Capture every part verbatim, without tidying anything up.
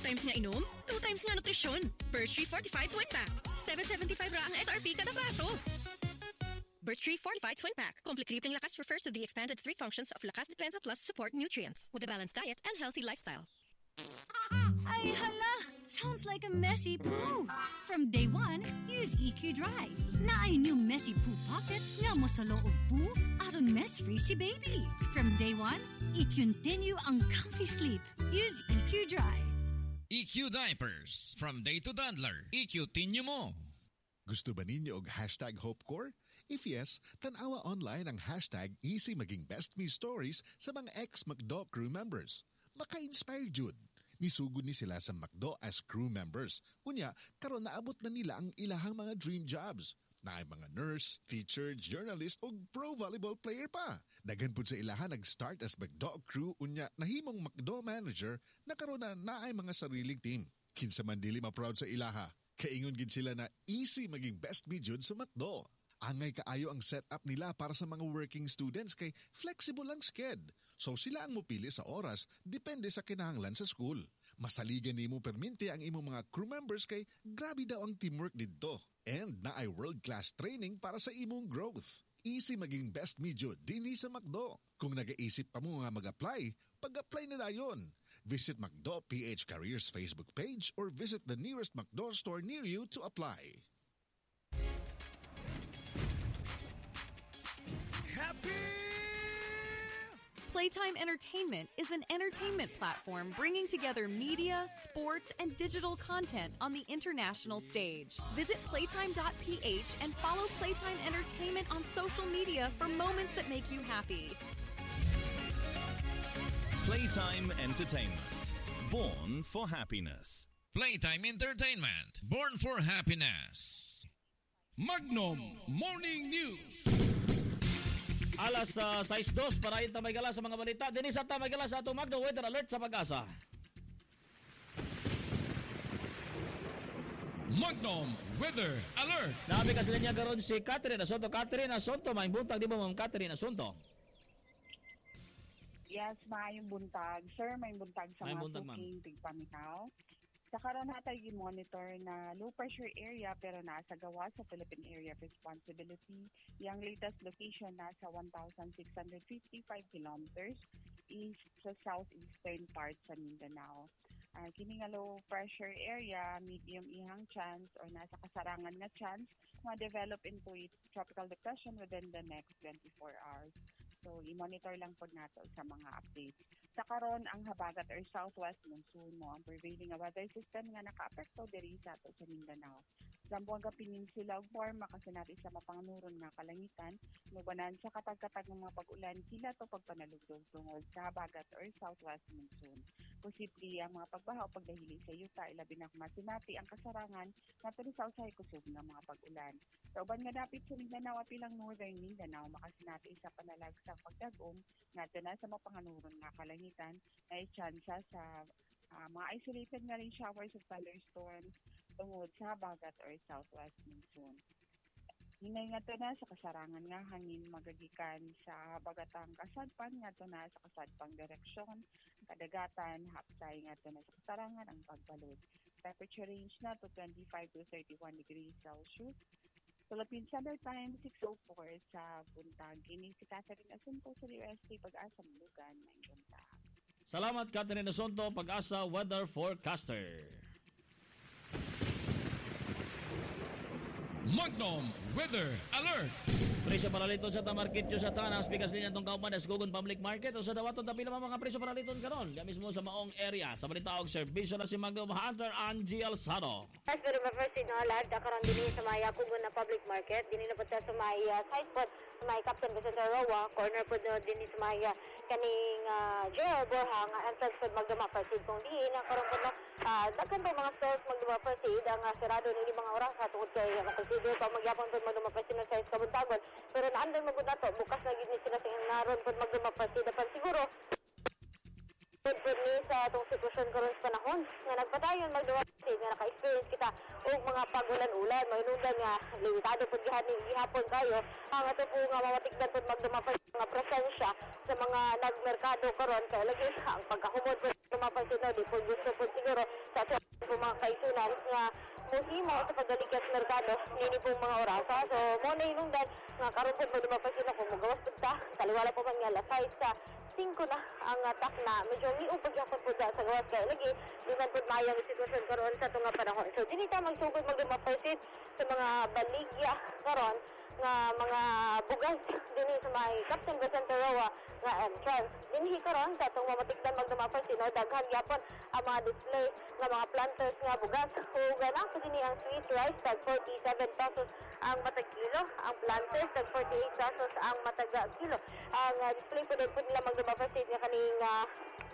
times nga inom, two times nga nutrisyon. Birch Tree Fortified Twin Pack. seven seventy-five ra ang S R P kada baso. Birch Tree Fortified Twin Pack. Complete Tripling Lakas refers to the expanded three functions of Lakas Defensa Plus support nutrients with a balanced diet and healthy lifestyle. Ay, hala! Sounds like a messy poo. From day one, use E Q Dry. Na ay new messy poo pocket nga mo sa loob poo aron mess-free si baby. From day one, i-continue ang comfy sleep. Use E Q Dry. E Q Diapers. From day to toddler. E Q tinyo mo. Gusto ba ninyo og hashtag HopeCore? If yes, tanawa online ang hashtag Easy Maging Best Me Stories sa mga ex-McDo crew members. Maka-inspire jud. Nisugod ni sila sa McDo as crew members. Unya, karon naabot na nila ang ilahang mga dream jobs. Na ay mga nurse, teacher, journalist o pro volleyball player pa. Dagan pud sa ilahan nag-start as McDo crew unya nahimong McDo manager na karon na naay mga sariling team. Kinsa man dili ma-proud sa ilaha. Kaingon gid sila na easy maging best me jud sa McDo. Angay kaayo ang setup nila para sa mga working students kay flexible ang sked. So sila ang mupili sa oras depende sa kinahanglan sa school. Masaligan nimo perminti ang imong mga crew members kay grabe daw ang teamwork didto. And naay world-class training para sa imong growth. Easy maging best me jud dinhi sa McDo. Kung nag-iisip pa mo nga mag-apply, pag-apply na dayon. Visit McDo P H Careers Facebook page or visit the nearest McDo store near you to apply. Happy! Playtime Entertainment is an entertainment platform bringing together media, sports, and digital content on the international stage. Visit playtime dot p h and follow Playtime Entertainment on social media for moments that make you happy. Playtime Entertainment. Born for happiness. Playtime Entertainment. Born for happiness. Magnum Morning News. Alas uh, sais dos para ita may gala sa mga balita. Dinis at may gala sa atong Magnum Weather Alert sa Pag-asa. Magnum Weather Alert. Nabi kasi niya garon si Catherine Asunto. Catherine Asunto, may buntag di ba Ma'am Catherine Asunto? Yes, maayong buntag. Sir, may buntag sa may mga buntag, tuking tigpaminaw. Sa karon natay gi-monitor na low pressure area pero nasa gawa sa Philippine Area of Responsibility. Yang latest location nasa one thousand six hundred fifty-five kilometers east sa southeastern part sa Mindanao. Uh, kini nga low pressure area, medium ihang chance or nasa kasarangan nga chance ma-develop into a tropical depression within the next twenty-four hours. So, i-monitor lang po nato sa mga updates. Sa karon ang habagat or southwest monsoon mo ang prevailing nga weather system nga naka-apekto diri sa ato sa Mindanao. Zamboanga Peninsula ug Borma kasi natin sa mapanganuron nga kalangitan, nubanan sa katag-katag ng mga pag-ulan sila to pagpanalugdog tungod sa habagat or southwest monsoon. Posible ang mga pagbaha o pagdahili sa yuta ilabi na masinati ang kasarangan nato ni sa usay kusog nga mga pag-ulan. Sa uban nga dapit sa Mindanao at ilang northern Mindanao makasinati sa panalag sa pagdagom nato na sa mapanganuron nga kalangitan ay tsansa sa uh, mga isolated nga rin showers of thunderstorms tungod sa habagat or southwest monsoon. Hinay nga to na sa kasarangan nga hangin magagikan sa habagatang kasadpan nga to na sa kasadpang direksyon, kadagatan, hapsay nga to na sa kasarangan ang pagbalod. Temperature range na to twenty-five to thirty-one degrees Celsius. Philippine Standard Time, six oh four sa buntag. Ini si Catherine Asunto sa U S T Pag-asa Mulugan ng buntag. Salamat Catherine Asunto, Pag-asa Weather Forecaster. Magnum Weather Alert. Presyo paraliton sa tamarkityo sa tanas bigas linya tong kauban sa Gugon Public Market o sa dawaton tapila mga presyo paraliton karon di mismo sa maong area sa balita og serbisyo na si Magnum Hunter Angie Alzado. As per the first in all at karon dinhi sa may Gugon na Public Market dinhi na pud sa may uh, side pot sa may Captain Vicente Roa corner pud dinhi sa may uh, kaning uh, Joel Borja nga entrance pud Magduma Proceed kung diin na karon pud uh, daghan pa mga stores Magduma Proceed ang uh, sarado ni mga oras sa tungod kay uh, consider pa magyapon pud Magduma Proceed na sa kabuntagon. Pero naandan mo po na to, bukas na gini sila sa naroon po magdumapasida pa siguro. Pwede po ni sa itong sitwasyon karon sa panahon nga nagpatayon magdumapasida nga naka-experience kita o mga pagulan-ulan, mahinugan nga limitado po gihapon kayo. Ang ito po nga mawatikdan po magdumapasida nga presensya sa mga nagmerkado karon kaya lagi ang pagkahumod po magdumapasida di po gusto po siguro sa kaisunan nga muhimo sa pagdaligya sa merkado nini pong mga orasa. So mo na inungdan nga karon pud magdumapasin ako mugawas pud ta taliwala po man nga lasay sa singko na ang uh, takna. Medyo liupag yakot po sa gawas kaya lagi di man po mayang sitwasyon karon sa tunga panahon. So dili ta magsugod magdumapasin sa mga baligya karon nga mga bugas dinhi sa may Captain Vicente Roa nga entrance. Dinhi karon sa itong mamatigdan magdumapasin no daghan gyapon ang mga display nga mga planters nga bugas. Ug nako dinhi ang sweet rice tag forty-seven pesos ang matag kilo, ang planters tag forty-eight pesos ang matag kilo. Ang uh, display po din po nila magdumapasin nga kaning uh,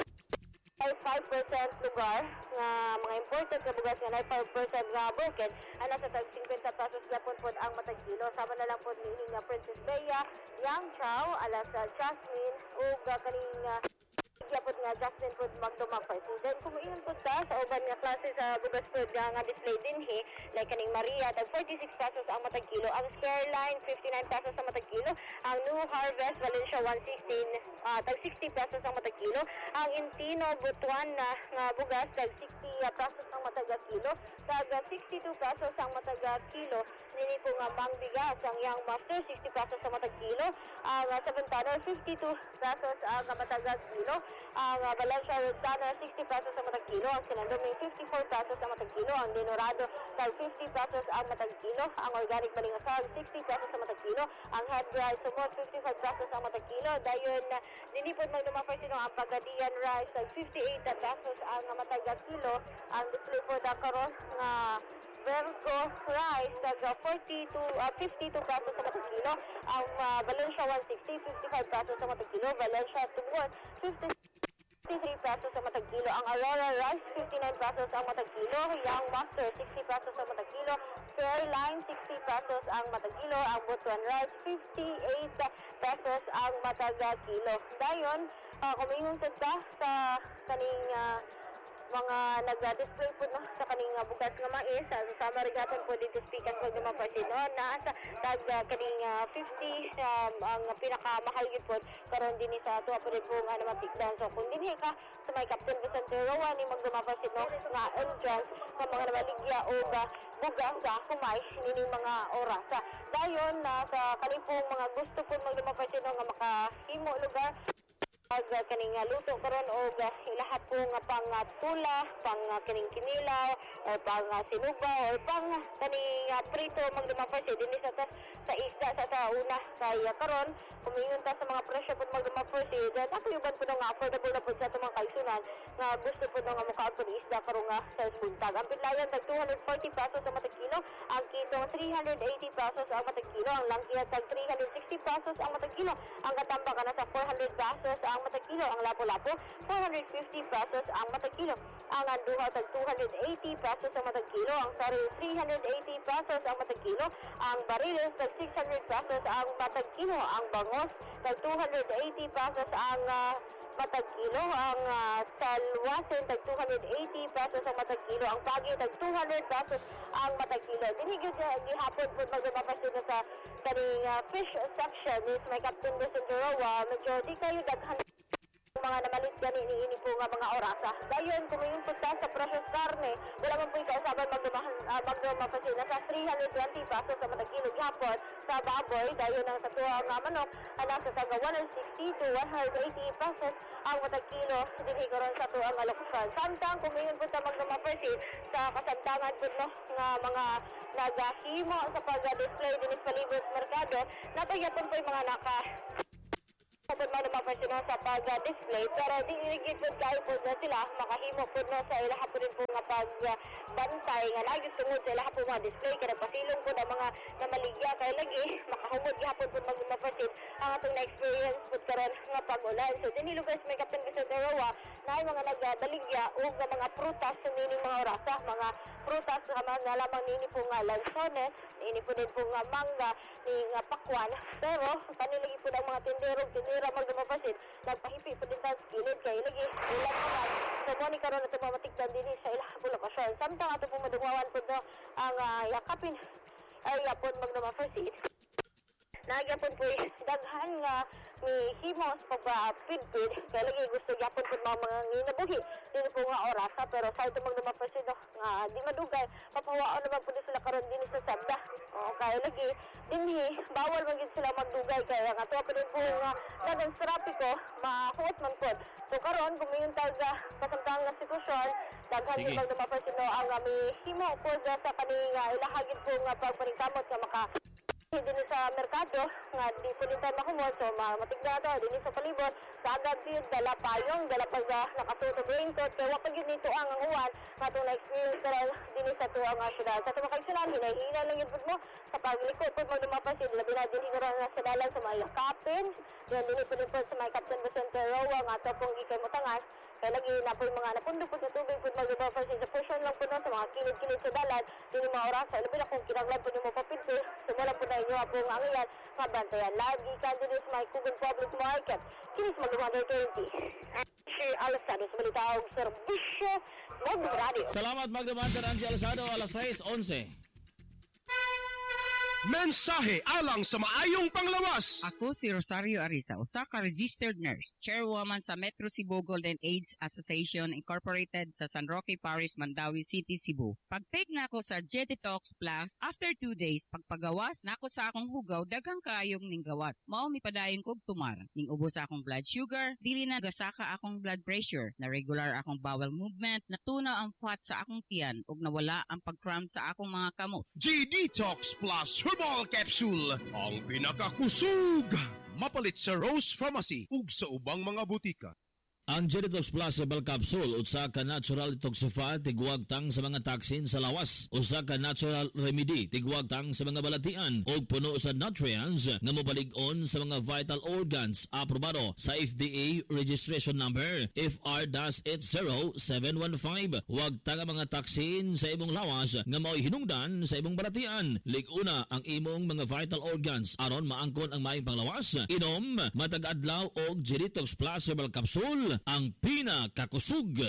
five percent lugar nga mga imported nga bugas nga five percent nga broken ana sa tag fifty pesos gyapon pod ang matag kilo. Sama na lang pod niini nga Princess Bea, Yang Chow, alas uh, Jasmine ug uh, kaning uh, gyapon nga Jasmine pod magdumapay. Then kung iyon pod ta sa uban nga klase sa bugas pod nga, nga display dinhi like kaning Maria tag forty-six pesos ang matag kilo, ang Squareline fifty-nine pesos ang matag kilo, ang New Harvest Valencia one sixteen uh, tag sixty pesos ang matag kilo, ang Intino Butuan na nga bugas tag sixty pesos ang matag kilo, tag sixty-two pesos ang matag kilo. Nini po nga mang bigas ang Young Master sixty pesos ang matag kilo, ang uh, Seven Tanner fifty-two pesos ang matag kilo, ang uh, Valencia Red Tanner sixty pesos ang matag kilo, ang Sinandoming fifty-four pesos ang matag kilo, ang Dinorado tag fifty pesos ang matag kilo, ang Organic Balingasag sixty pesos ang matag kilo, ang Head Dry Sumot fifty-five pesos ang matag kilo. Dayon uh, dini po magdumapay sino ang Pagadian Rice tag fifty-eight pesos ang matag kilo, ang display po da karon nga Vergo Rice tag forty-two uh, fifty-two pesos sa matag kilo, ang uh, Valencia one sixty fifty-five pesos sa matag kilo, Valencia Tumor fifty-three pesos sa matag kilo, ang Aurora Rice fifty-nine pesos ang matag kilo, Young Master sixty pesos ang matag kilo, Fairline sixty pesos ang matag kilo, ang Butuan Rice fifty-eight pesos ang matag kilo. Dayon uh, kumingon sad ta sa kaning uh, mga nag-display po no, sa kaning uh, bugas nga mais sa sama rigaton po dito speaker ko ng mga person no, na sa tag uh, kaning uh, fifty um, ang pinakamahal gid po karon dinhi sa tuwa po po nga naman tigdan. So kung dinhi ka sa may Captain Vicente Roa ni magdumapasin no nga entrance sa mga namaligya o uh, bugas sa humay nining mga orasa. Dayon na uh, sa kalipong mga gusto po magdumapasin no, nga makahimo lugar pag uh, kaning uh, luto karon og uh, lahat po nga pang uh, tula, pang uh, kaning kinilaw o pang uh, sinuba o pang uh, kaning uh, prito magdumapasin dinhi sa sa isda sa sa una kaya karon kumingon ta sa mga presyo pud magdumapasin dan ako yuban po nga affordable na pud sa itong mga kaisunan nga gusto po nga mukaon pud isda karon nga sa buntag. Ang pinlayan tag two hundred forty pesos ang matag kilo, ang kitong three hundred eighty pesos ang matag kilo, ang langkya tag three hundred sixty pesos ang matag kilo, ang katamba kana sa four hundred pesos ang matag kilo, ang lapo-lapo four hundred fifty pesos ang matag kilo, ang anduha tag two hundred eighty pesos ang matag kilo, ang sari three hundred eighty pesos ang matag kilo, ang bariles tag six hundred pesos ang matag kilo, ang bangos tag two hundred eighty pesos ang uh, matag kilo, ang uh, salwasin tag two hundred eighty pesos ang matag kilo, ang pagi tag two hundred pesos ang matag kilo. Dinigid gihapon po magdumapasin sa kaning uh, fish section is may Captain Vicente Roa. Medyo di kayo daghan mga namalit gani ni ini po nga mga orasa. Dayon kumingon po ta sa precious carne, wala man po ikausaban magdumahan uh, magdumapasin na sa three hundred twenty pesos sa matag kilo gihapon. Sa baboy dayon ang sa tuwa nga manok ana sa taga one hundred sixty to one hundred eighty pesos ang matag kilo dinhi karon sa tuwa nga lokasyon. Samtang kumingon po ta magdumapasin sa kasamtangan po no nga mga nagahimo sa pag-display dinhi sa palibot merkado natayapon po yung mga naka kapag man napapasin sa pag-display pero di irigid po kayo po na sila makahimo po na sa ilaha po rin po nga pagbantay nga lagi sungod sa ilaha po mga display kaya pasilong po na mga namaligya kaya lagi makahumod gihapon po mag-mapasin ang atong na-experience po karon nga pag-ulan. So dinilugas may Captain Vicente Roa na ay mga nagdaligya o nga mga prutas sa mining mga orasa, mga prutas nga mga lamang nini po nga lansones, nini po din po nga mangga, ni nga pakwan, pero panilagi po ng mga tindero, tindera magdumapasin, nagpahipi po din sa skillet, kaya ilagi, ilang mga, so mo ni karon na tumamatikdan din sa ilang po lokasyon. Samtang ato po madungawan po no, ang uh, yakapin, ay yapon magdumapasin. nagyapon po daghan nga ni himo sa pagpapidpid kaya lagi gusto yapon po mga mga nginabuhi dili po nga oras ha, pero sa ito magdumapasido nga di madugay papawaan naman po sila karon din sa sabda o kaya lagi dinhi bawal man gid sila magdugay kaya nga tuwa pa rin po nga dagang sa trapiko mahuot man po so karon gumingon tayo sa kasamtang nga sitwasyon daghan di magdumapasido ang ami himo po sa kaning uh, ilahagid po nga pagpaningkamot nga maka din sa merkado nga di po dito makumot so matigna daw din sa palibot sa agad yun dala payong dala pag uh, nakatutog raincoat kaya wapag yun nito ang ang uwan nga itong na-experience ka rin din sa ito ang syudad sa tumakay sila hinahina lang yun mo sa paglikot po magdumapasin labi na din hingaro na sa dalan sa mga yakapin yun din po din po sa mga Captain Vicente Roa nga ito pong ikay mutangas kaya lagi na po yung mga napundo po sa tubig po magdumapasin sa portion lang po na sa mga kilid-kilid sa dalan din yung mga oras labi na kung kinaglan po yung mga papito sumula po na inyo po ang angilan mabantayan lagi ka din sa mga Kugon Public Market kinis mag-one twenty Sir Alasado sa Malitaog Servisyo Magdum Radio. Salamat Magdum Hunter Angie Alasado alas sais onse. Mensahe alang sa maayong panglawas. Ako si Rosario Arisa, usa ka registered nurse, chairwoman sa Metro Cebu Golden AIDS Association Incorporated sa San Roque Parish, Mandawi City, Cebu. Pag-take na ako sa Jetitox Plus, after two days, pagpagawas na ako sa akong hugaw, daghang kaayong ning gawas. Mao mi padayon kog tumar. Ning ubos akong blood sugar, dili na gasaka akong blood pressure, na regular akong bowel movement, natunaw ang fat sa akong tiyan, ug nawala ang pag-cramp sa akong mga kamot. G-Detox Plus Herbal Capsule, ang pinakakusog, mapalit sa Rose Pharmacy ug sa ubang mga butika. Ang G-Detox Plus Herbal Capsule, usa ka natural detoxify, tigwag tang sa mga toxin sa lawas. Usa ka natural remedy, tigwag tang sa mga balatian o puno sa nutrients nga mobalig-on sa mga vital organs. Aprobado sa F D A registration number F R eight zero seven one five. Huwag tang mga toxin sa imong lawas nga mao'y hinungdan sa imong balatian. Lig-una ang imong mga vital organs aron maangkon ang maayong panglawas. Inom matag-adlaw og G-Detox Plus Herbal Capsule, ang pinakakusog.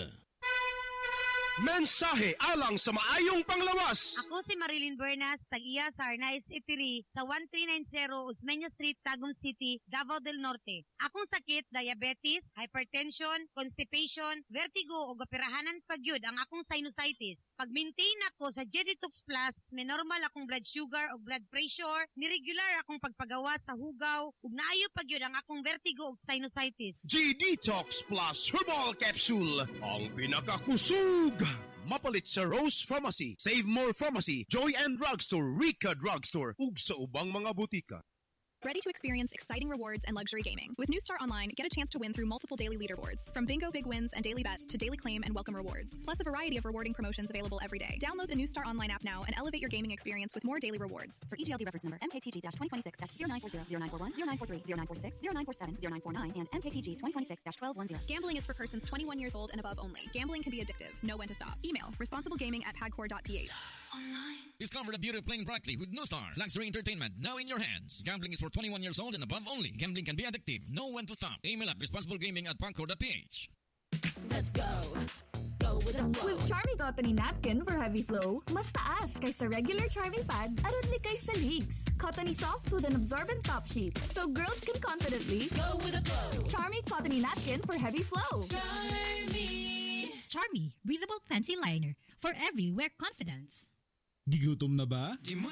Mensahe alang sa maayong panglawas. Ako si Marilyn Buenas, tag-iya sa Arnaiz Eatery sa one three nine zero Osmeña Street, Tagum City, Davao del Norte. Akong sakit, diabetes, hypertension, constipation, vertigo o operahanan pagyud ang akong sinusitis. Pag-maintain ako sa G-Detox Plus, may normal akong blood sugar o blood pressure, ni-regular akong pagpagawa sa hugaw, ug naayo pagyud ang akong vertigo o sinusitis. G-Detox Plus Herbal Capsule, ang pinakakusog, mapalit sa Rose Pharmacy, Save More Pharmacy, Joy and Drugstore, Rica Drugstore, ug sa ubang mga butika. Ready to experience exciting rewards and luxury gaming? With New Star Online, get a chance to win through multiple daily leaderboards. From bingo big wins and daily bets to daily claim and welcome rewards. Plus a variety of rewarding promotions available every day. Download the New Star Online app now and elevate your gaming experience with more daily rewards. For E G L D reference number M K T G twenty twenty-six zero nine four zero zero nine four one zero nine four three zero nine four six zero nine four seven zero nine four nine and M K T G twenty twenty-six twelve ten. Gambling is for persons twenty-one years old and above only. Gambling can be addictive. Know when to stop. Email responsiblegaming at pagcor dot p h. Discover the beauty of playing brightly with New Star. Luxury entertainment now in your hands. Gambling is for twenty-one years old and above only. Gambling can be addictive. Know when to stop. Email at responsiblegaming at pagcor dot p h. Let's go. Go with the flow. With Charmy Cotton Napkin for heavy flow, mas taas kaysa regular Charmy pad, aron likay sa leaks. Cottony soft with an absorbent top sheet, so girls can confidently go with the flow. Charmy Cotton Napkin for heavy flow. Charmy. Charmy, breathable panty liner for every wear confidence. Gigutom na ba?